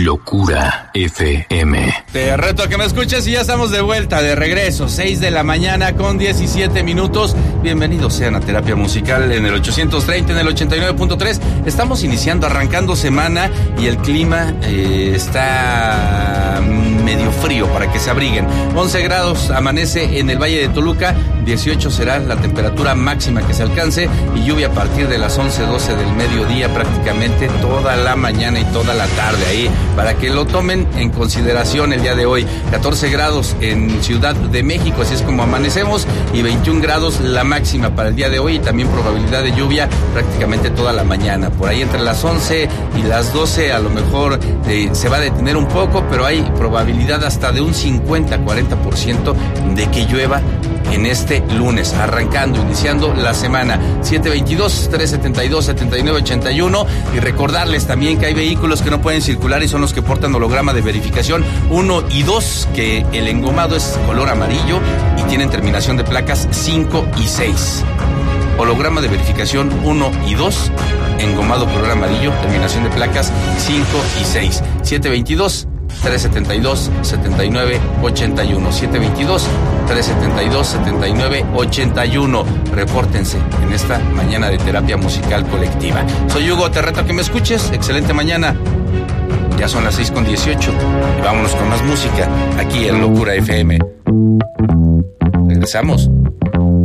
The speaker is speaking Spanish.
Locura FM. Te reto a que me escuches y ya estamos de vuelta, de regreso, 6 de la mañana con 17 minutos. Bienvenidos sean a Terapia Musical en el 830, en el 89.3. Estamos iniciando, arrancando semana y el clima está medio frío para que se abriguen. 11 grados amanece en el Valle de Toluca, 18 será la temperatura máxima que se alcance y lluvia a partir de las 11, 12 del mediodía, prácticamente toda la mañana y toda la tarde ahí, para que lo tomen en consideración el día de hoy. 14 grados en Ciudad de México, así es como amanecemos, y 21 grados la máxima para el día de hoy, y también probabilidad de lluvia prácticamente toda la mañana. Por ahí entre las 11 y las 12 a lo mejor se va a detener un poco, pero hay probabilidad hasta de un 50-40% de que llueva en este lunes, arrancando, iniciando la semana. 722-372-7981, y recordarles también que hay vehículos que no pueden circular y son los que portan holograma de verificación 1 y 2, que el engomado es color amarillo y tienen terminación de placas 5 y 6. Holograma de verificación 1 y 2, engomado color amarillo, terminación de placas 5 y 6. 722-372-7981. 722-372-7981. Repórtense en esta mañana de terapia musical colectiva. Soy Hugo, te reto a que me escuches. Excelente mañana. Ya son las 6:18 y vámonos con más música aquí en Locura FM. Regresamos.